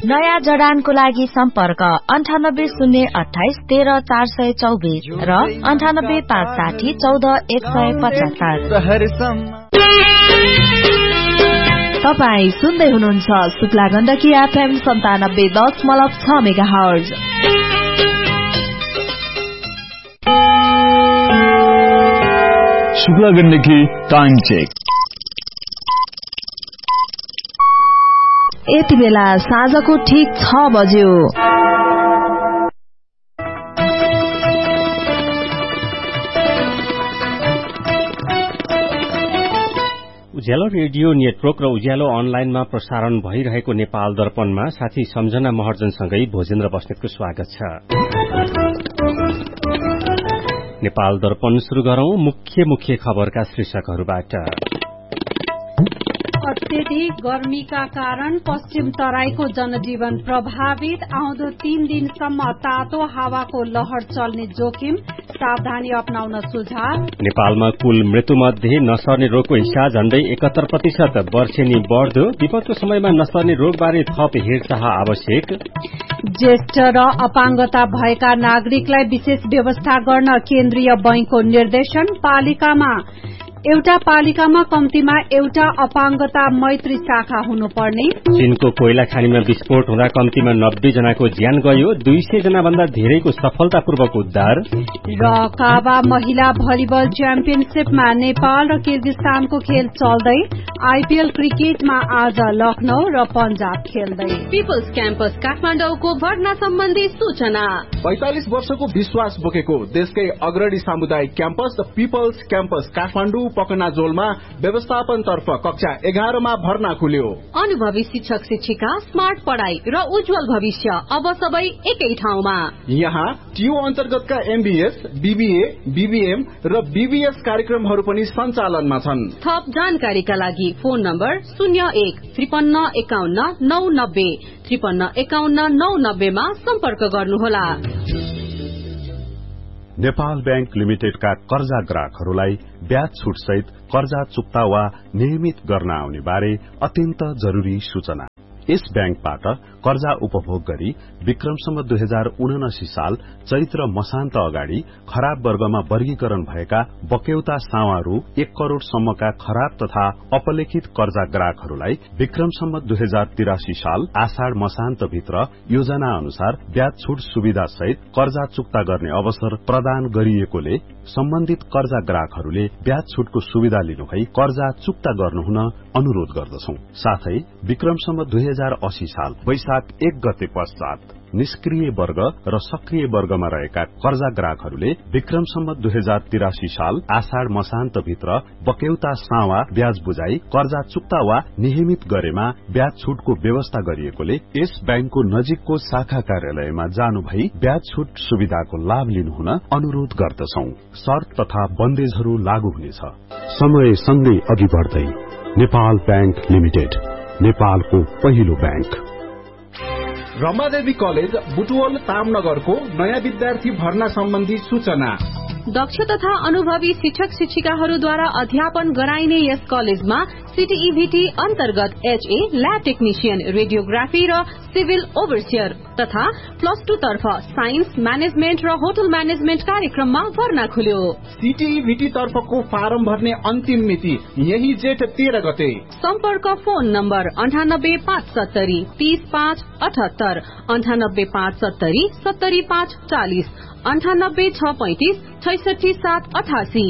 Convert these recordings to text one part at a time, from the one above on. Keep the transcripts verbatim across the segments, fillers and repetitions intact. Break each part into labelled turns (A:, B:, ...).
A: नयाँ जडानको लागि सम्पर्क अन्ठानब्बे शून्य अठाइस तेह्र चार सय चौबिस र अन्ठानब्बे पाँच साठी चौध एक सय पचहत्तर।
B: तपाई सुन्दै हुनुहुन्छ शुक्ला गण्डकी एफएम सन्तानब्बे दशमलव छ mega hertz.
C: Shukla Gandaki time check.
B: यति बेला साँझको ठिक छ बज्यो।
D: उज्यालो रेडियो नेटवर्क र उज्यालो अनलाइनमा प्रसारण भइरहेको नेपाल दर्पणमा साथी सम्झना महर्जनसँगै भोजेन्द्र बस्नेतको स्वागत छ। नेपाल दर्पण शुरू गरौं मुख्य मुख्य खबरका शीर्षकहरूबाट।
E: अत्यधिक गर्मीका कारण पश्चिम तराईको जनजीवन प्रभावित। आउँदो तीन दिनसम्म तातो हावाको लहर चल्ने जोखिम, सावधानी अपनाउन सुझाव।
D: नेपालमा कुल मृत्युमध्ये नसर्ने रोगको हिस्सा झण्डै एकात्तर प्रतिशत वर्षेनी बढ्दो। विपदको समयमा नसर्ने रोगबारे थप हेरचाह आवश्यक।
E: ज्येष्ठ र अपाङ्गता भएका नागरिकलाई विशेष व्यवस्था गर्न केन्द्रीय बैंकको निर्देशन। पालिकामा एउटा पालिकामा कम्तीमा एउटा अपाङ्गता मैत्री शाखा हुनुपर्ने।
D: चीनको कोइला खानीमा विस्फोट हुँदा कम्तीमा नब्बे जनाको ज्यान गयो। दुई सय जना भन्दा धेरैको सफलतापूर्वक उद्धार।
E: र काबा महिला भलिबल च्याम्पियनशीपमा नेपाल र किर्गिस्तानको खेल चल्दै। आईपीएल क्रिकेटमा आज लखनऊ र पंजाब खेल्दै।
F: पिपल्स क्याम्पस काठमाडौँको भर्ना सम्बन्धी सूचना।
G: पैंतालिस वर्षको विश्वास बोकेको देशकै अग्रणी सामुदायिक campus the people's campus Kathmandu पकनाजोलमा व्यवस्थापन तर्फ कक्षा एघारमा भर्ना खुल्यो।
F: अनुभवी शिक्षक शिक्षिका, स्मार्ट पढ़ाई र उज्जवल भविष्य अब सबै एकै ठाउँमा।
G: यहाँ टियू अन्तर्गतका एमबीएस, बीबीए, बीबीएम र बीबीएस कार्यक्रमहरू पनि सञ्चालनमा छन्।
F: थप जानकारीका लागि फोन नम्बर शून्य एक त्रिपन्न एकाउन्न नौ नब्बे त्रिपन्न एकाउन्न नौ नब्बेमा सम्पर्क गर्नुहोला।
H: नेपाल बैंक लिमिटेडका कर्जा ग्राहकहरूलाई ब्याज छुट सहित कर्जा चुक्ता वा नियमित गर्न आउने बारे अत्यन्त जरूरी सूचना। यस बैंकबाट कर्जा उपभोग गरी विक्रमसम्म दुई हजार उनासी साल चैत्र मसान्त अगाडि खराब वर्गमा वर्गीकरण भएका बक्यौता सावारू एक करोड़ सम्मका खराब तथा अपलेखित कर्जा ग्राहकहरूलाई विक्रमसम्म दुई हजार तिरासी साल आषाढ़ मसान्त भित्र योजना अनुसार ब्याज छुट सुविधा सहित कर्जा चुक्ता गर्ने अवसर प्रदान गरिएकोले सम्बन्धित कर्जा ग्राहकहरूले ब्याज छुटको सुविधा लिनुभई कर्जा चुक्ता गर्नुहुन अनुरोध गर्दछौं। साथै विक्रमसम्म दुई हजार अस्सी साल वैशाख एक गते पश्चात निष्क्रिय वर्ग र सक्रिय वर्गमा रहेका कर्जा ग्राहकहरूले विक्रमसम्म दुई हजार तिरासी साल आषाढ़ मसान्त भित्र बक्यौता सावा ब्याज बुझाई कर्जा चुक्ता वा नियमित गरेमा ब्याज छुटको व्यवस्था गरिएकोले यस बैंकको नजिकको शाखा कार्यालयमा जानु भई ब्याज छुट सुविधाको लाभ लिनुहुन अनुरोध गर्दछौं। शर्त तथा बन्देजहरू लागू हुनेछ। समय सँगै अघि बढ्दै नेपाल बैंक लिमिटेड, नेपालको पहिलो बैंक।
G: रमादेवी कलेज बुटवल तामनगरको नयाँ विद्यार्थी भर्ना सम्बन्धी सूचना।
F: दक्ष तथा अनुभवी शिक्षक शिक्षिकाहरूद्वारा अध्यापन गराइने यस कलेजमा सीटीईभीटी अन्तर्गत एचए, ल्याब टेक्निशियन, रेडियोग्राफी र सिभिल ओभरसियर तथा प्लस टू तर्फ साइन्स, म्यानेजमेन्ट र होटल म्यानेजमेन्ट कार्यक्रममा भर्ना खुल्यो।
G: सीटीईभीटी तर्फको फारम भर्ने अन्तिम मिति यही जेठ तेह्र गते।
F: सम्पर्क फोन नम्बर अन्ठानब्बे पाँच सत्तरी तीस पाँच अठहत्तर, अन्ठानब्बे पाँच सत्तरी सत्तरी पाँच चालिस, अन्ठानब्बे छ पैंतिस छैसठी सात अठासी।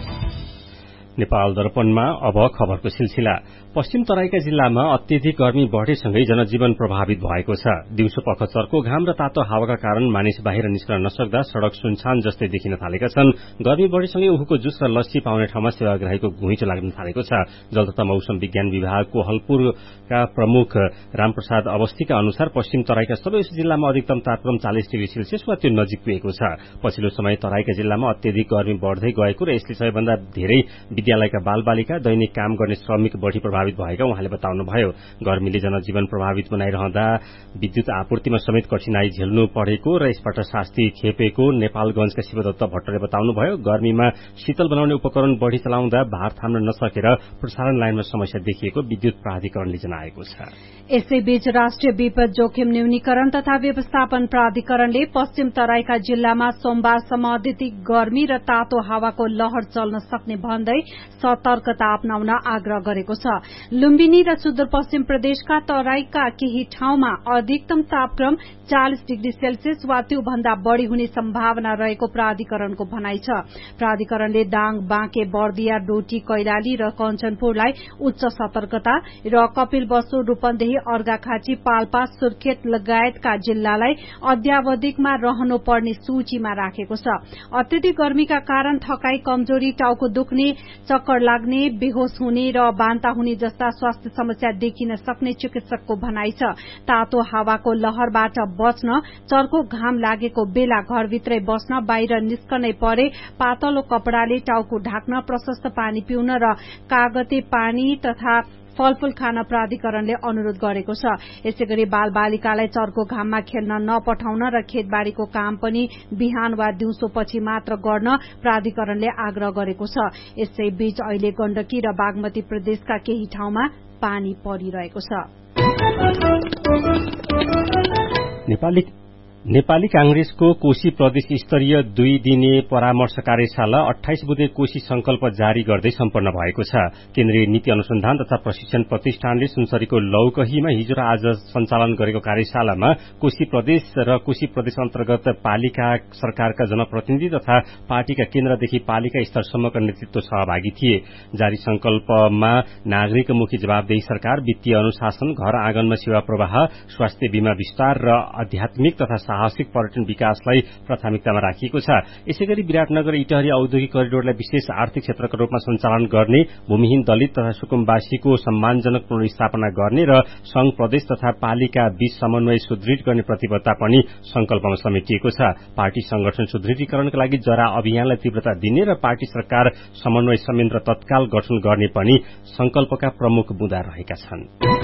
D: नेपाल दर्पणमा अब खबरको सिलसिला। पश्चिम तराईका जिल्लामा अत्यधिक गर्मी बढ़ेसँगै जनजीवन प्रभावित भएको छ। दिउँसो पखचरको घाम र तातो हावाका कारण मानिस बाहिर निस्कन नसक्दा सड़क सुनसान जस्तै देखिन थालेका छन्। गर्मी बढ़ेसँगै उखुको जुस र लस्सी पाउने ठाउँमा सेवाग्राहीको घुइँचो लाग्न थालेको छ। जल तथा मौसम विज्ञान विभागको हलपुरका प्रमुख रामप्रसाद अवस्थीका अनुसार पश्चिम तराईका सबै जिल्लामा अधिकतम तापक्रम चालिस डिग्री सेल्सियस वा त्यो नजिक पुगेको छ। पछिल्लो समय तराईका जिल्लामा अत्यधिक गर्मी बढ़दै गएको र यसले सबैभन्दा धेरै विद्यालयका बालबालिका, दैनिक काम गर्ने श्रमिक बढ़ी प्रभावित प्रभावित भएका उहाँले बताउनुभयो। गर्मीले जनजीवन प्रभावित बनाइरहँदा विद्युत आपूर्तिमा समेत कठिनाई झेल्नु परेको र यसबाट शास्ति खेपेको नेपालगंजका शिवदत्त भट्टले बताउनुभयो। गर्मीमा शीतल बनाउने उपकरण बढ़ी चलाउँदा भार थाम्न नसकेर प्रसारण लाइनमा समस्या देखिएको विद्युत प्राधिकरणले जनाएको छ।
E: यसैबीच राष्ट्रिय विपद जोखिम न्यूनीकरण तथा व्यवस्थापन प्राधिकरणले पश्चिम तराईका जिल्लामा सोमबारसम्म अत्यधिक गर्मी र तातो हावाको लहर चल्न सक्ने भन्दै सतर्कता अपनाउन आग्रह गरेको छ। लुम्बिनी र सुदूरपश्चिम प्रदेशका तराईका केही ठाउँमा अधिकतम तापक्रम चालिस डिग्री सेल्सियस वा त्योभन्दा बढ़ी हुने सम्भावना रहेको प्राधिकरणको भनाइ छ। प्राधिकरणले दाङ, बाँके, बर्दिया, डोटी, कैलाली र कञ्चनपुरलाई उच्च सतर्कता र कपिलवस्तु, रूपन्देही, अर्घाखाँची, पाल्पा, सुर्खेत लगायतका जिल्लालाई अद्यावधिकमा रहनुपर्ने सूचीमा राखेको छ। अत्यधिक गर्मीका कारण थकाई, कमजोरी, टाउको दुख्ने, चक्कर लाग्ने, बेहोस हुने र बान्ता हुने जस्ता स्वास्थ्य समस्या देखिन सक्ने चिकित्सकको भनाइ छ। तातो हावाको लहरबाट बच्न चर्को घाम लागेको बेला घरभित्रै बस्न, बाहिर निस्कनै परे पातलो कपडाले टाउको ढाक्न, प्रशस्त पानी पिउन र कागते पानी तथा फलफूल खान प्राधिकरणले अनुरोध गरेको छ। यसैगरी बाल बालिकालाई चर्को घाममा खेल्न नपठाउन र खेतबारीको काम पनि बिहान वा दिउँसोपछि मात्र गर्न प्राधिकरणले आग्रह गरेको छ। यसैबीच अहिले गण्डकी र बागमती प्रदेशका केही ठाउँमा पानी परिरहेको छ।
D: नेपाली नेपाली कांग्रेसको कोशी प्रदेश स्तरीय दुई दिने परामर्श कार्यशाला अठाइस बुधे कोशी संकल्प जारी गर्दै सम्पन्न भएको छ। केन्द्रीय नीति अनुसन्धान तथा प्रशिक्षण प्रतिष्ठानले सुनसरीको लौकहीमा हिजो र आज सञ्चालन गरेको कार्यशालामा कोशी प्रदेश र कोशी प्रदेश अन्तर्गत पालिका सरकारका जनप्रतिनिधि तथा पार्टीका केन्द्रदेखि पालिका स्तरसम्मका नेतृत्व सहभागी थिए। जारी संकल्पमा नागरिकमुखी जवाबदेही सरकार, वित्तीय अनुशासन, घर आँगनमा सेवा प्रवाह, स्वास्थ्य बीमा विस्तार र आध्यात्मिक तथा साहसिक पर्यटन विकासलाई प्राथमिकतामा राखिएको छ। यसैगरी विराटनगर इटहरी औद्योगिक करिडोरलाई विशेष आर्थिक क्षेत्रका रूपमा सञ्चालन गर्ने, भूमिहीन दलित तथा सुकुम्बासीको सम्मानजनक पुनर्स्थापना गर्ने र संघ, प्रदेश तथा पालिका बीच समन्वय सुदृढ गर्ने प्रतिबद्धता पनि संकल्पमा समेटिएको छ। पार्टी संगठन सुदृढीकरणका लागि जरा अभियानलाई तीव्रता दिने र पार्टी सरकार समन्वय संयन्त्र तत्काल गठन गर्ने पनि संकल्पका प्रमुख बुँदा रहेका छन्।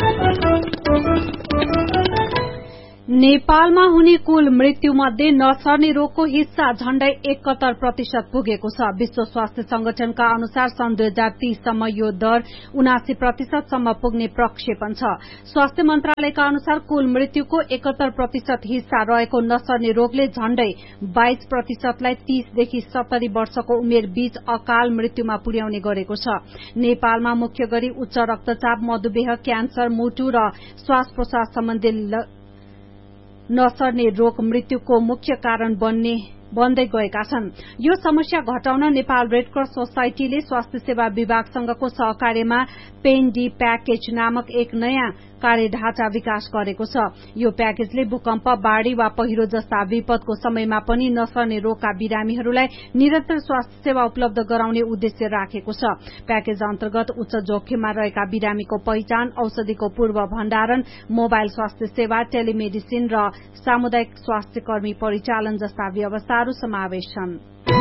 E: नेपालमा हुने कुल मृत्यु मध्ये नसर्ने रोगको हिस्सा झण्डै एकहत्तर प्रतिशत पुगेको छ। विश्व स्वास्थ्य संगठनका अनुसार सन् दुई हजार तीससम्म यो दर उनासी प्रतिशतसम्म पुग्ने प्रक्षेपण छ। स्वास्थ्य मन्त्रालयका अनुसार कुल मृत्युको एकहत्तर प्रतिशत हिस्सा रहेको नसर्ने रोगले झण्डै बाइस प्रतिशतलाई तीसदेखि सत्तरी वर्षको उमेर बीच अकाल मृत्युमा पुर्याउने गरेको छ। नेपालमा मुख्य गरी उच्च रक्तचाप, मधुमेह, क्यान्सर, मुटु र श्वास प्रश्वास सम्बन्धी नसर्ने रोग मृत्युको मुख्य कारण बन्ने बन्दै गएका छन्। यो समस्या घटाउन नेपाल रेडक्रस सोसाइटीले स्वास्थ्य सेवा विभागसँगको सहकार्यमा पेन डी प्याकेज नामक एक नयाँ कार्यढाँचा विकास गरेको छ। यो प्याकेजले भूकम्प, बाढ़ी वा पहिरो जस्ता विपदको समयमा पनि नसर्ने रोगका बिरामीहरूलाई निरन्तर स्वास्थ्य सेवा उपलब्ध गराउने उद्देश्य राखेको छ। प्याकेज अन्तर्गत उच्च जोखिममा रहेका बिरामीको पहिचान, औषधिको पूर्व भण्डारण, मोबाइल स्वास्थ्य सेवा, टेलिमेडिसिन र सामुदायिक स्वास्थ्य कर्मी परिचालन जस्ता व्यवस्थाहरू समावेश छन्।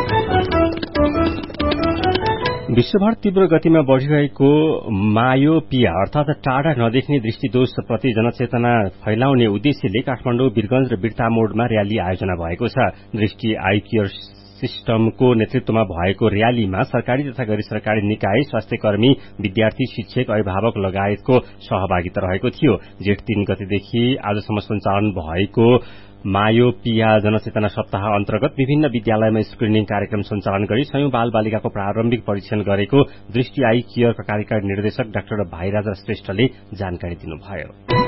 D: विश्वभर तीव्र गतिमा बढ़िरहेको मायोपिया अर्थात टाढा नदेख्ने दृष्टिदोष प्रति जनचेतना फैलाउने उद्देश्यले काठमाडौँ, वीरगंज र बिर्तामोडमा रयाली आयोजना भएको छ। दृष्टि आई केयर सिस्टमको नेतृत्वमा भएको रयालीमा सरकारी तथा गैर सरकारी निकाय, स्वास्थ्यकर्मी, विद्यार्थी, शिक्षक, अभिभावक लगायतको सहभागिता रहेको थियो। जेठ तीन गतेदेखि आजसम्म सञ्चालन भएको मायोपिया जनचेतना सप्ताह अन्तर्गत विभिन्न विद्यालयमा स्क्रिनिङ कार्यक्रम सञ्चालन गरी सयौं बाल बालिकाको प्रारम्भिक परीक्षण गरेको दृष्टि आई केयरका कार्यकारी निर्देशक डाक्टर भाइराजा श्रेष्ठले जानकारी दिनुभयो।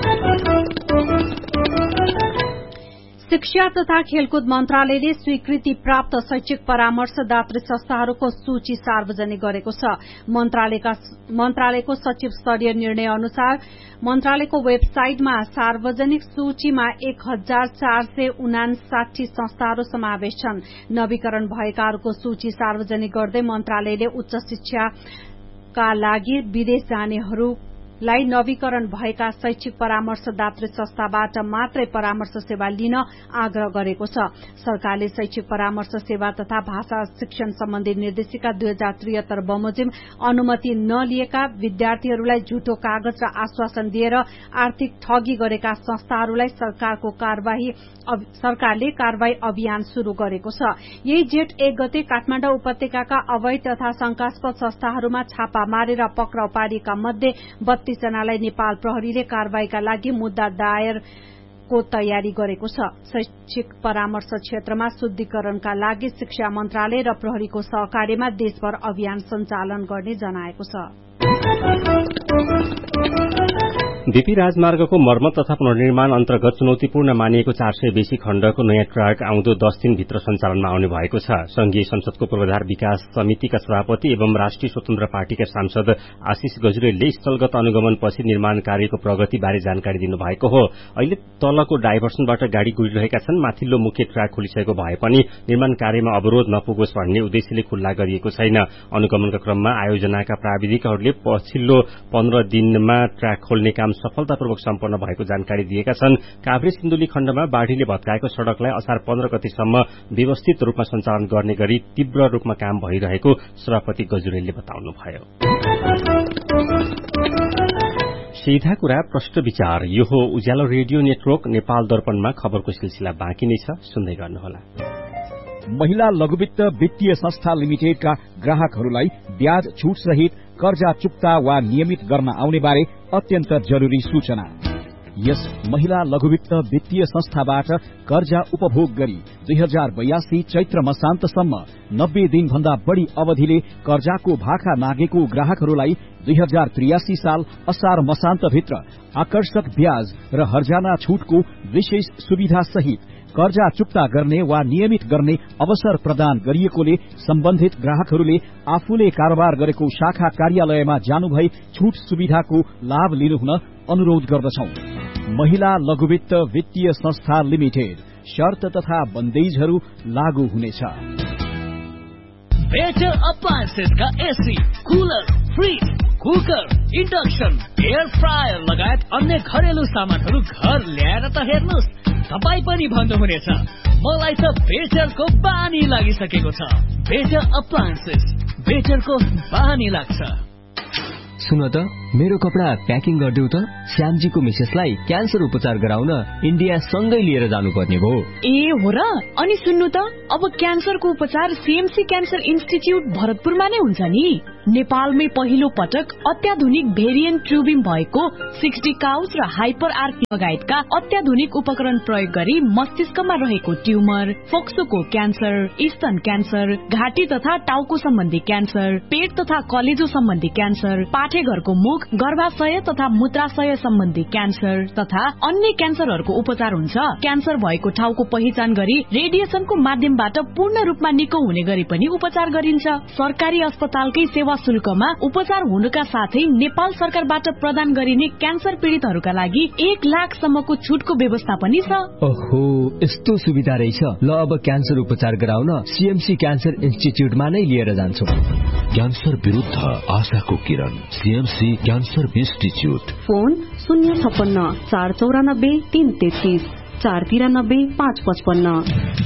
E: शिक्षा तथा खेलकुद मन्त्रालयले स्वीकृति प्राप्त शैक्षिक परामर्शदात्री संस्थाहरूको सूची सार्वजनिक गरेको छ। मन्त्रालयको सचिव स्तरीय निर्णय अनुसार मन्त्रालयको वेबसाइटमा सार्वजनिक सूचीमा एक हजार चार सय उनासाठी संस्थाहरू समावेश छन्। नवीकरण भएकाहरूको सूची सार्वजनिक गर्दै मन्त्रालयले उच्च शिक्षाका लागि विदेश जानेहरू व्यक्तिलाई नवीकरण भएका शैक्षिक परामर्शदात्री संस्थाबाट मात्रै परामर्श सेवा लिन आग्रह गरेको छ। सरकारले शैक्षिक परामर्श सेवा तथा भाषा शिक्षण सम्बन्धी निर्देशिका दुई हजार त्रिहत्तर बमोजिम अनुमति नलिएका विद्यार्थीहरूलाई झुटो कागज र आश्वासन दिएर आर्थिक ठगी गरेका संस्थाहरूलाई सरकारको कार्यवाही सरकारले कार्यवाही अभियान शुरू गरेको छ। यही जेठ एक गते काठमाडौँ उपत्यकाका अवैध तथा शंकास्पद संस्थाहरूमा छापा मारेर पक्राउ पारिएका मध्ये बत्तीस जनालाई नेपाल प्रहरीले कार्यवाहीका लागि मुद्दा दायर को तयारी गरेको छ। शैक्षिक परामर्श क्षेत्रमा शुद्धिकरणका लागि शिक्षा मन्त्रालय र प्रहरीको सहकार्यमा देशभर अभियान सञ्चालन गर्ने जनाएको छ।
D: बीपी राजमार्गको मर्मत तथा पुनर्निर्माण अन्तर्गत चुनौतीपूर्ण मानिएको चार सय बेसी खण्डको नयाँ ट्र्याक आउँदो दस दिनभित्र सञ्चालनमा आउने भएको छ। संघीय संसदको पूर्वाधार विकास समितिका सभापति एवं राष्ट्रिय स्वतन्त्र पार्टीका सांसद आशिष गजुरेलले स्थलगत अनुगमनपछि निर्माण कार्यको प्रगतिबारे जानकारी दिनुभएको हो। अहिले तलको डाइभर्सनबाट गाड़ी गुडिरहेका छन्। माथिल्लो मुख्य ट्र्याक खोलिसकेको भए पनि निर्माण कार्यमा अवरोध नपुगोस् भन्ने उद्देश्यले खुल्ला गरिएको छैन। अनुगमनका क्रममा आयोजनाका प्राविधिकहरूले पछिल्लो पन्ध्र दिनमा ट्र्याक खोल्ने काम सफलतापूर्वक सम्पन्न भएको जानकारी दिएका छन्। काभ्रे सिन्धुली खण्डमा बाढ़ीले भत्काएको सड़कलाई असार पन्ध्र गतेसम्म व्यवस्थित रूपमा सञ्चालन गर्ने गरी तीव्र रूपमा काम भइरहेको सभापति गजुरेलले बताउनुभयो। सीधा कुरा प्रश्न विचार यो हो उज्यालो रेडियो नेटवर्क नेपाल दर्पणमा खबरको सिलसिला बाँकी नै छ, सुन्दै गर्नुहोला।
I: महिला लघुवित्त वित्तीय संस्था लिमिटेडका ग्राहकहरूलाई ब्याज छूट सहित कर्जा चुक्ता वा नियमित गर्न आउने बारे अत्यन्त जरूरी सूचना। यस महिला लघुवित्त वित्तीय संस्थाबाट कर्जा उपभोग गरी दुई हजार बयासी चैत्र मसान्तसम्म नब्बे दिन भन्दा बढ़ी अवधिले कर्जाको भाखा नागेको ग्राहकहरूलाई दुई हजार त्रियासी साल असार मसान्तभित्र आकर्षक ब्याज र हर्जाना छूटको विशेष सुविधा सहित कर्जा चुक्ता गर्ने वा नियमित गर्ने अवसर प्रदान गरिएकोले सम्बन्धित ग्राहकहरूले आफूले कारोबार गरेको शाखा कार्यालयमा जानुभई छूट सुविधाको लाभ लिनुहुन अनुरोध गर्दछौं। महिला लघुवित्त वित्तीय संस्था लिमिटेड, शर्त तथा बन्देजहरू लागू हुनेछ।
J: Better अप्लायन्सेसका AC, cooler, fridge, cooker, induction, air fryer लगायत अन्य घरेलु सामानहरू घर ल्याएर त हेर्नुहोस्, तपाईँ पनि भन्नुहुनेछ मलाई त बेटरको बानी लागिसकेको छ। बेटर अप्लायन्सेस, बेटरको बानी लाग्छ।
K: सुन त मेरो कपडा प्याकिङ गरिदेऊ त, श्यामजीको मिसेसलाई क्यान्सर उपचार गराउन इन्डिया सँगै लिएर जानुपर्ने भयो।
L: ए हो र, अनि सुन्नु त अब क्यान्सरको उपचार सीएमसी क्यान्सर इन्स्टिच्युट भरतपुरमा नै हुन्छ नि। नेपालमै पहिलो पटक अत्याधुनिक भेरिएन्ट ट्युबिङ भएको सिक्सटी काउस र हाइपर आर्क लगायतका अत्याधुनिक उपकरण प्रयोग गरी मस्तिष्कमा रहेको ट्युमर, फोक्सोको क्यान्सर, स्तन क्यान्सर, घाँटी तथा टाउको सम्बन्धी क्यान्सर, पेट तथा कलेजो सम्बन्धी क्यान्सर, पाठेघरको मुख, गर्भाशय तथा मूत्राशय सम्बन्धी क्यान्सर तथा अन्य क्यान्सरहरूको उपचार हुन्छ। क्यान्सर भएको ठाउँको पहिचान गरी रेडिएसनको माध्यमबाट पूर्ण रूपमा निको हुने गरी पनि उपचार गरिन्छ। सरकारी अस्पतालकै सेवा शुल्कमा उपचार हुनुका साथै नेपाल सरकारबाट प्रदान गरिने क्यान्सर पीड़ितहरूका लागि एक लाख सम्मको छुटको व्यवस्था पनि छ।
K: ओहो, यस्तो सुविधा रहेछ। ल अब क्यान्सर उपचार गराउन सीएमसी क्यान्सर इन्स्टिच्युटमा नै लिएर जान्छौ।
M: क्यान्सर विरुद्ध आशाको किरण, सीएमसी क्यान्सर इन्स्टिच्युट।
F: फोन शून्य छप्पन्न चार चौरानब्बे तीन तेत्तीस चार तिरानब्बे पाँच पचपन्न।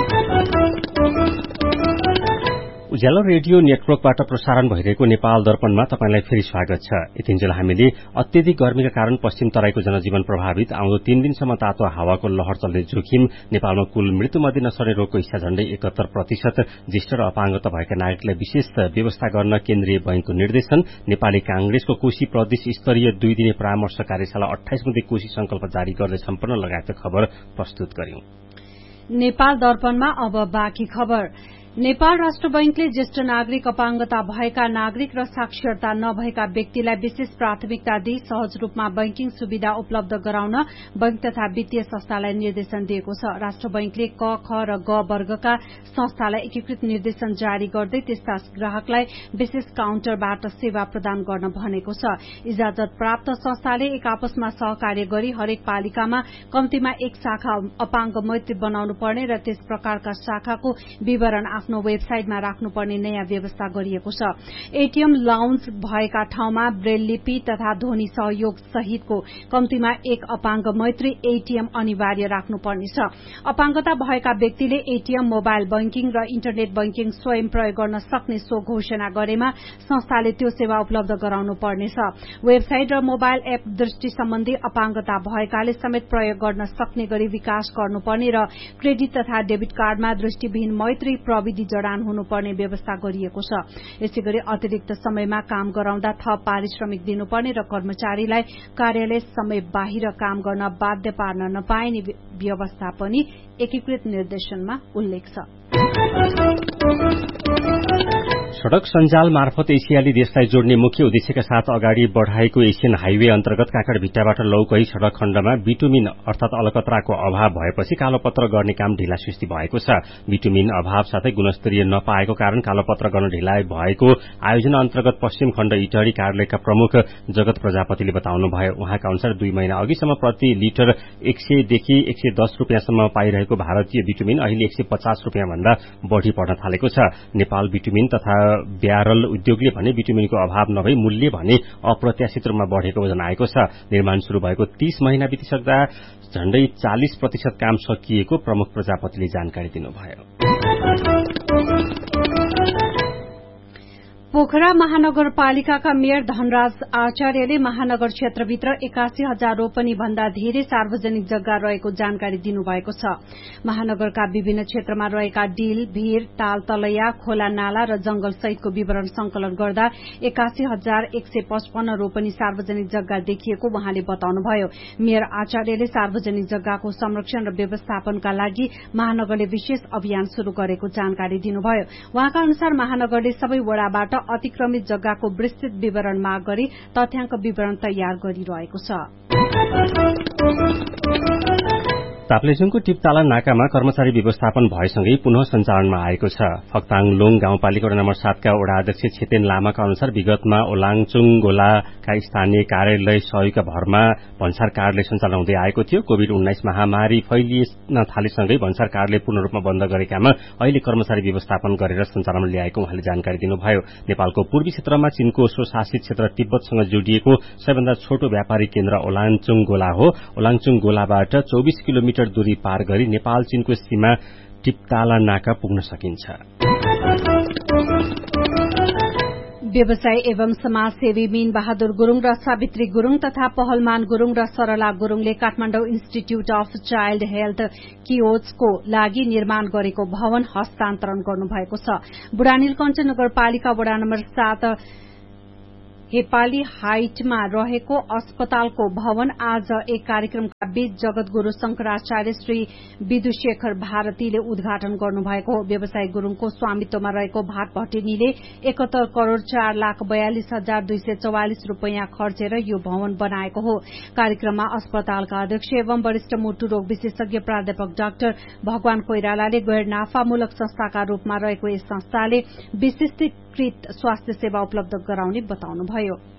D: उज्यालो रेडियो नेटवर्कबाट प्रसारण भइरहेको नेपाल दर्पणमा तपाईंलाई फेरि स्वागत छ। यतिन्जेल हामीले अत्यधिक गर्मीका कारण पश्चिम तराईको जनजीवन प्रभावित, आउँदो तीन दिनसम्म तातो हावाको लहर चल्ने जोखिम, नेपालमा कुल मृत्युमध्ये नसर्ने रोगको हिस्सा झण्डै एकात्तर प्रतिशत, ज्येष्ठ र अपाङ्गता भएका नागरिकलाई विशेष व्यवस्था गर्न केन्द्रीय बैंकको निर्देशन, नेपाली कांग्रेसको कोशी प्रदेश स्तरीय दुई दिने परामर्श कार्यशाला अठाइस गते कोशी संकल्प जारी गर्दै सम्पन्न लगायतका खबर प्रस्तुत गर्यौं।
E: नेपाल दर्पणमा अब बाँकी खबर। नेपाल राष्ट्र बैंकले ज्येष्ठ नागरिक, अपाङ्गता भएका नागरिक र साक्षरता नभएका व्यक्तिलाई विशेष प्राथमिकता दिई सहज रूपमा बैंकिङ सुविधा उपलब्ध गराउन बैंक तथा वित्तीय संस्थालाई निर्देशन दिएको छ। राष्ट्र बैंकले क, ख र ग वर्गका संस्थालाई एकीकृत निर्देशन जारी गर्दै त्यस्ता ग्राहकलाई विशेष काउन्टरबाट सेवा प्रदान गर्न भनेको छ। इजाजत प्राप्त संस्थाले एक आपसमा सहकार्य गरी हरेक पालिकामा कम्तीमा एक शाखा अपाङ्ग मैत्री बनाउनु पर्ने र त्यस प्रकारका शाखाको विवरण आफ्नो वेबसाइटमा राख्नुपर्ने नयाँ व्यवस्था गरिएको छ। एटीएम लाउन्ज भएका ठाउँमा ब्रेल लिपि तथा ध्वनि सहयोग सहितको कम्तीमा एक अपाङ्ग मैत्री एटीएम अनिवार्य राख्नुपर्नेछ। अपाङ्गता भएका व्यक्तिले एटीएम, मोबाइल बैंकिङ र इन्टरनेट बैंकिङ स्वयं प्रयोग गर्न सक्ने सो घोषणा गरेमा संस्थाले त्यो सेवा उपलब्ध गराउनु पर्नेछ। वेबसाइट र मोबाइल एप दृष्टि सम्बन्धी अपाङ्गता भएकाले समेत प्रयोग गर्न सक्ने गरी विकास गर्नुपर्ने र क्रेडिट तथा डेबिट कार्डमा दृष्टिविहीन मैत्री प्रविधि जडान हुनुपर्ने व्यवस्था गरिएको छ। यसैगरी अतिरिक्त समयमा काम गराउँदा थप पारिश्रमिक दिनुपर्ने र कर्मचारीलाई कार्यालय समय बाहिर काम गर्न बाध्य पार्न नपाइने व्यवस्था पनि एकीकृत निर्देशनमा उल्लेख छ।
D: सड़क सञ्जाल मार्फत एसियाली देशलाई जोड्ने मुख्य उद्देश्यका साथ अगाडि बढ़ाएको एशियन हाइवे अन्तर्गत काकड़भिट्टाबाट लौकही सड़क खण्डमा बिटुमिन अर्थात अलकत्राको अभाव भएपछि कालोपत्र गर्ने काम ढिलासुस्ती भएको छ। बिटुमिन अभाव साथै गुणस्तरीय नपाएको कारण कालोपत्र गर्न ढिलाइ भएको आयोजना अन्तर्गत पश्चिम खण्ड इटहरी कार्यालयका प्रमुख जगत प्रजापतिले बताउनुभयो। उहाँका अनुसार दुई महिना अघिसम्म प्रति लिटर एक सयदेखि एक सय दस रूपियाँसम्म पाइरहेको भारतीय बिटुमिन अहिले एक सय पचास रूपियाँ भन्दा बढ़ी पर्न थालेको छ। नेपाल बिटुमिन तथा ब्यारल उद्योगले भने बिटुमिनको अभाव नभई मूल्य भने अप्रत्याशित रूपमा बढ़ेको जनाएको छ। निर्माण शुरू भएको तीस महिना बितिसक्दा झण्डै चालीस प्रतिशत काम सकिएको प्रमुख प्रजापतिले जानकारी दिनुभयो।
E: पोखरा महानगरपालिकाका मेयर धनराज आचार्यले महानगर क्षेत्रभित्र एकासी हजार रोपनी भन्दा धेरै सार्वजनिक जग्गा रहेको जानकारी दिनुभएको छ। महानगरका विभिन्न क्षेत्रमा रहेका डिल, भीर, ताल तलैया, खोला नाला र जंगल सहितको विवरण संकलन गर्दा एकासी हजार एक सय पचपन्न रोपनी सार्वजनिक जग्गा देखिएको उहाँले बताउनुभयो। मेयर आचार्यले सार्वजनिक जग्गाको संरक्षण र व्यवस्थापनका लागि महानगरले विशेष अभियान शुरू गरेको जानकारी दिनुभयो। उहाँका अनुसार महानगरले सबै वडाबाट अतिक्रमित जग्गाको विस्तृत विवरण माग गरी तथ्याङ्क विवरण तयार गरिरहेको छ।
D: ताप्लेजुङको टिपताला नाकामा कर्मचारी व्यवस्थापन भएसँगै पुनः सञ्चालनमा आएको छ। फक्ताङलोङ गाउँपालिका वडा नम्बर सातका वडा अध्यक्ष छेतेन लामाका अनुसार विगतमा ओलाङचुङ गोलाका स्थानीय कार्यालय सहयोगका भरमा भन्सार कार्यालय सञ्चालन हुँदै आएको थियो। कोविड उन्नाइस महामारी फैलिन थालेसँगै भन्सार कार्यालय पूर्ण रूपमा बन्द गरेकामा अहिले कर्मचारी व्यवस्थापन गरेर सञ्चालनमा ल्याएको उहाँले जानकारी दिनुभयो। नेपालको पूर्वी क्षेत्रमा चीनको स्वशासित क्षेत्र तिब्बतसँग जोडिएको सबैभन्दा छोटो व्यापारिक केन्द्र ओलाङचुङ गोला हो। ओलाङचुङ गोलाबाट चौबिस किलोमिटर दूरी पार गरी नेपाल चीनको सीमा टिपताला नाका पुग्न सकिन्छ।
E: व्यवसायी एवं समाजसेवी मीन बहादुर गुरूङ र सावित्री गुरूङ तथा पहलमान गुरूङ र सरला गुरूङले Kathmandu institute of child health किओजको लागि निर्माण गरेको भवन हस्तान्तरण गर्नुभएको छ। बुढानीलकण्ठ नगरपालिका वडा नम्बर सात हेपाली हाइटमा रहेको अस्पतालको भवन आज एक कार्यक्रमका बीच जगतगुरू शंकराचार्य श्री विदुशेखर भारतीले उद्घाटन गर्नुभएको हो। व्यवसायी गुरूङको स्वामित्वमा रहेको भाट भट्टिनीले एकहत्तर करोड़ चार लाख बयालिस हजार दुई सय चौवालिस रूपियाँ खर्चेर यो भवन बनाएको हो। कार्यक्रममा अस्पतालका अध्यक्ष एवं वरिष्ठ मुटु रोग विशेषज्ञ प्राध्यापक डाक्टर भगवान कोइरालाले गैर नाफामूलक संस्थाका रूपमा रहेको यस संस्थाले विशिष्टीकृत स्वास्थ्य सेवा उपलब्ध गराउने बताउनुभयो।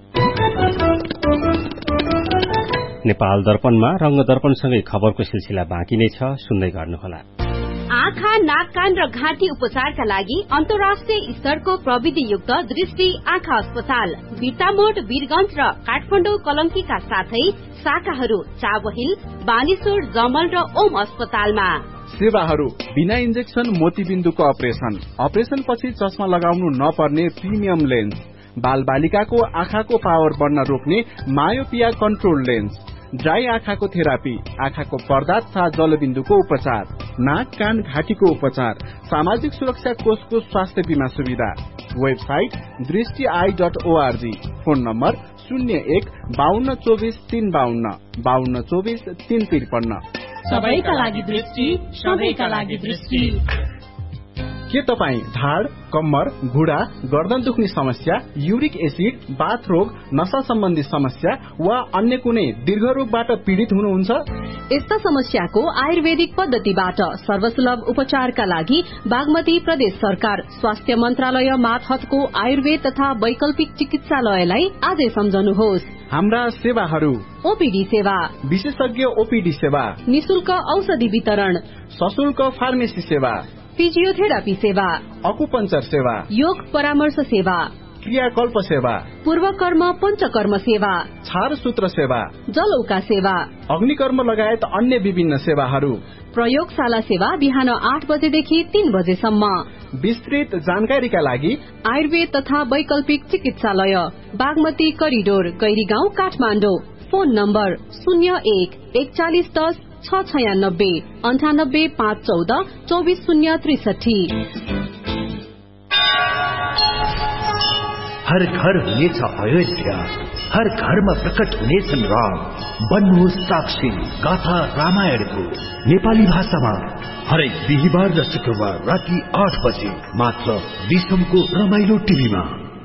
D: नेपाल दर्पणमा रंग दर्पणसँगै खबरको सिलसिला बाँकी नै छ, सुन्दै गर्नुहोला।
N: आँखा, नाक, कान र घाँटी उपचारका लागि अन्तर्राष्ट्रिय स्तरको प्रविधियुक्त दृष्टि आँखा अस्पताल बिर्तामोड, वीरगंज र काठमाडौँ कलंकीका साथै शाखाहरू चाबहिल, बानेश्वर, जमल र ओम अस्पतालमा।
G: सेवाहरू बिना इन्जेक्सन मोतीबिन्दुको अपरेशन, अपरेशन पछि चस्मा लगाउनु नपर्ने प्रिमियम लेन्स, बाल बालिकाको आँखाको पावर बढ्न रोक्ने मायोपिया कन्ट्रोल लेन्स, ड्राई आँखाको थेरापी, आँखाको पर्दा तथा जलबिन्दुको उपचार, नाक, कान, घाँटीको उपचार, सामाजिक सुरक्षा कोषको स्वास्थ्य बीमा सुविधा। वेबसाइट दृष्टि I dot ORG. Phone number शून्य एक बाहन्न चौबिस तीन बाहन्न बाहन्न चौबिस तीन त्रिपन्न।
L: सबैका लागि दृष्टि, सबैका लागि दृष्टि।
G: के तपाईँ ढाड, कम्मर, घुँडा, गर्दन दुख्ने समस्या, युरिक एसिड, बाथ रोग, नशा सम्बन्धी समस्या वा अन्य कुनै दीर्घ रोगबाट पीड़ित हुनुहुन्छ?
F: यस्ता समस्याको आयुर्वेदिक पद्धतिबाट सर्वसुलभ उपचारका लागि बागमती प्रदेश सरकार स्वास्थ्य मन्त्रालय मातहतको आयुर्वेद तथा वैकल्पिक चिकित्सालयलाई आजै सम्झनुहोस्।
G: हाम्रा सेवाहरू:
F: ओपीडी सेवा,
G: विशेषज्ञ ओपीडी सेवा,
F: निशुल्क औषधि वितरण,
G: सशुल्क फार्मेसी सेवा,
F: फिजियोथेरापी सेवा,
G: अकुपञ्चर सेवा,
F: योग परामर्श सेवा,
G: क्रियाकल्प सेवा,
F: पूर्वकर्म पञ्चकर्म सेवा,
G: छारसूत्र सेवा,
F: जलौका सेवा,
G: अग्निकर्म लगायत अन्य विभिन्न सेवाहरू,
F: प्रयोगशाला सेवा बिहान आठ बजेदेखि तीन बजेसम्म।
G: विस्तृत जानकारीका लागि
F: आयुर्वेद तथा वैकल्पिक चिकित्सालय, Bagmati corridor, Gairigaun, Kathmandu. Phone number शून्य एक एकचालिस दस छ छयानब्बे अन्ठानब्बे पाँच चौध चौबिस शून्य त्रिसठी।
O: हर घर हुनेछ अयोध्या, हर घरमा प्रकट हुनेछन् राम। बन्नुहोस् साक्षी गाथा रामायणको नेपाली भाषामा हरेक बिहिबार र शुक्रबार राति आठ बजे मात्र विश्वको रमाइलो टिभीमा।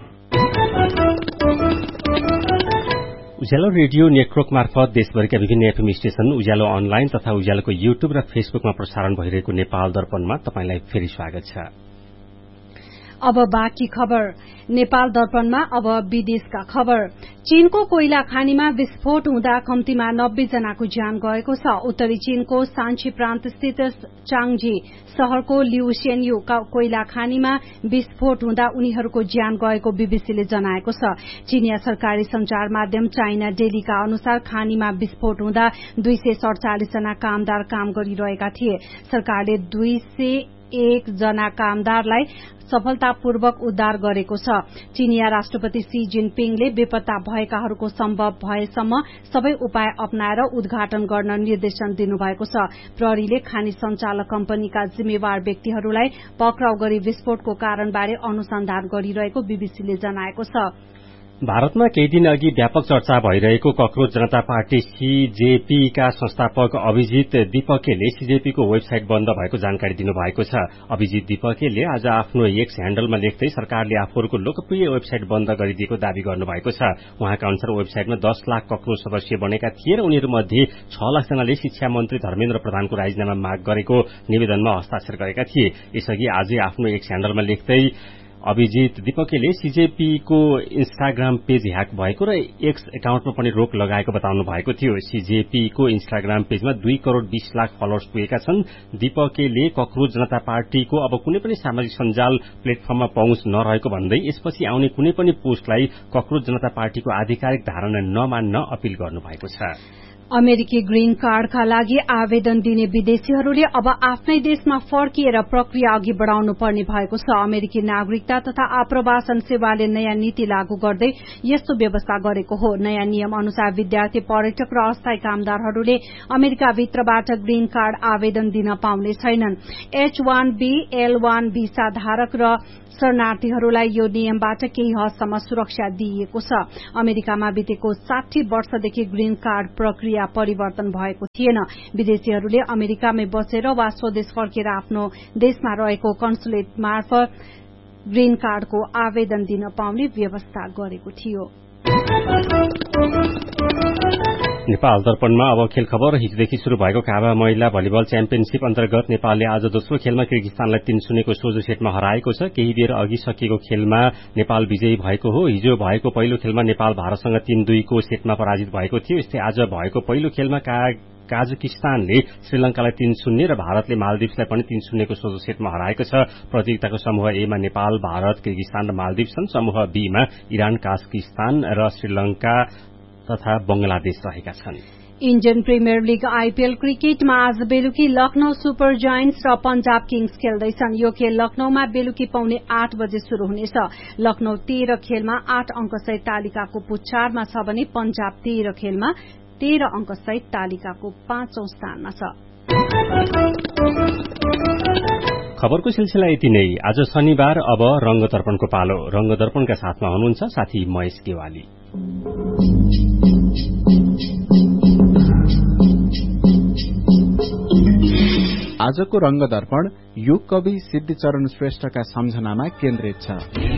D: उज्यालो रेडियो नेटवर्क मार्फत देशभरिका विभिन्न एफएम स्टेशन, उज्यालो अनलाइन तथा उज्यालोको युट्युब र फेसबुकमा प्रसारण भइरहेको नेपाल दर्पणमा तपाईंलाई फेरि स्वागत छ।
E: अब बाँकी खबर। नेपाल दर्पणमा अब विदेशका खबर। चीनको कोइला खानीमा विस्फोट हुँदा कम्तीमा नब्बे जनाको ज्यान गएको छ। उत्तरी चीनको सान्ची प्रान्त स्थित चाङजी शहरको लिउसेन्यू कोइला खानीमा विस्फोट हुँदा उनीहरूको ज्यान गएको बीबीसीले जनाएको छ। चीनिया सरकारी संचार माध्यम चाइना डेलीका अनुसार खानीमा विस्फोट हुँदा दुई सय सड़चालिस जना कामदार काम गरिरहेका थिए। सरकारले दुई सय एक जना कामदारलाई सफलतापूर्वक उद्धार गरेको छ। चीनिया राष्ट्रपति सी जिनपिङले बेपत्ता भएकाहरूको सम्भव भएसम्म सबै उपाय अपनाएर उद्घाटन गर्न निर्देशन दिनुभएको छ। प्रहरीले खानी संचालक कम्पनीका जिम्मेवार व्यक्तिहरूलाई पक्राउ गरी विस्फोटको कारणबारे अनुसन्धान गरिरहेको बीबीसीले जनाएको छ।
D: भारतमा केही दिन अघि व्यापक चर्चा भइरहेको कक्रोच जनता पार्टी सीजेपी का संस्थापक अभिजित दीपकेले सीजेपीको वेबसाइट बन्द भएको जानकारी दिनुभएको छ। अभिजित दीपकेले आज आफ्नो एक्स ह्याण्डलमा लेख्दै सरकारले आफूहरूको लोकप्रिय वेबसाइट बन्द गरिदिएको दावी गर्नुभएको छ। उहाँका अनुसार वेबसाइटमा दस लाख कक्रोच सदस्य बनेका थिए र उनीहरूमध्ये छ लाख जनाले शिक्षा मन्त्री धर्मेन्द्र प्रधानको राजीनामा माग गरेको निवेदनमा हस्ताक्षर गरेका थिए। यसअघि आजै आफ्नो एक्स ह्याण्डलमा लेख्दै अभिजित दीपकेले सीजेपीको इन्स्टाग्राम पेज ह्याक भएको र एक्स एकाउन्टमा पनि रोक लगाएको बताउनु भएको थियो। सीजेपीको इन्स्टाग्राम पेजमा दुई करोड़ बीस लाख फलोअर्स पुगेका छन्। दीपकेले कक्रोच जनता पार्टीको अब कुनै पनि सामाजिक सञ्जाल प्लेटफर्ममा पहुँच नरहेको भन्दै यसपछि आउने कुनै पनि पोस्टलाई कक्रोच जनता पार्टीको आधिकारिक धारणा नमान्न अपील गर्नुभएको छ।
E: अमेरिकी ग्रीन कार्डका लागि आवेदन दिने विदेशीहरूले अब आफ्नै देशमा फर्किएर प्रक्रिया अघि बढ़ाउनु पर्ने भएको छ। अमेरिकी नागरिकता तथा आप्रवासन सेवाले नयाँ नीति लागू गर्दै यस्तो व्यवस्था गरेको हो। नयाँ नियम अनुसार विद्यार्थी, पर्यटक र अस्थायी कामदारहरूले अमेरिकाभित्रबाट ग्रीन कार्ड आवेदन दिन पाउने छैनन्। H want be L one visa धारक र शरणार्थीहरूलाई यो नियमबाट केही हदसम्म सुरक्षा दिइएको छ। अमेरिकामा बितेको साठी वर्षदेखि ग्रीन कार्ड प्रक्रिया परिवर्तन भएको थिएन। विदेशीहरूले अमेरिकामै बसेर वा स्वदेश फर्केर आफ्नो देशमा रहेको कन्सुलेट मार्फत ग्रीन कार्डको आवेदन दिन पाउने व्यवस्था गरेको थियो।
D: नेपाल दर्पणमा अब खेल खबर। हिजोदेखि शुरू भएको काभा महिला भलिबल च्याम्पियनशीप अन्तर्गत नेपालले आज दोस्रो खेलमा किर्गिस्तानलाई तीन शून्यको सोझो सेटमा हराएको छ। केही बेर अघि सकिएको खेलमा नेपाल विजयी भएको हो। हिजो भएको पहिलो खेलमा नेपाल भारतसँग तीन दुईको सेटमा पराजित भएको थियो। यस्तै आज भएको पहिलो खेलमा काजाकिस्तानले श्रीलंकालाई तीन शून्य र भारतले मालदिप्सलाई पनि तीन शून्यको सोझो सेटमा हराएको छ। प्रतियोगिताको समूह ए मा नेपाल, भारत, किर्गिस्तान र मालदिप्स छन्। समूह बी मा इरान, काजाकिस्तान र श्रीलंका तथा बंगलादेश रहेका छन्।
E: इण्डियन प्रिमियर लीग आईपीएल क्रिकेटमा आज बेलुकी लखनऊ सुपर जायन्ट्स र पंजाब किङ्स खेल्दैछन्। यो खेल लखनऊमा बेलुकी पौने आठ बजे शुरू हुनेछ। लखनऊ तेह्र खेलमा आठ अंकसहित तालिकाको पुच्छारमा छ भने पंजाब तेह्र खेलमा तेह्र अंकसहित तालिकाको पाँचौं स्थानमा छ।
D: खबरको सिलसिला यति नै। आज शनिबार अब रंग दर्पणको पालो। रंग दर्पणका साथमा हुनुहुन्छ साथी महेश गेवाली।
G: आजको रंग दर्पण युग कवि सिद्धिचरण श्रेष्ठका सम्झनामा केन्द्रित छ।